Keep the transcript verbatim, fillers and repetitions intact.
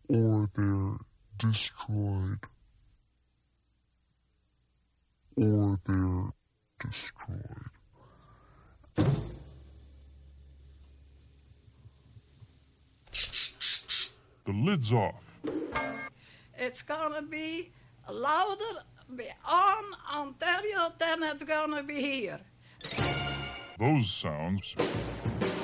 or they're destroyed, or they're destroyed. The lid's off. It's gonna be louder on Ontario than it's gonna be here. Those sounds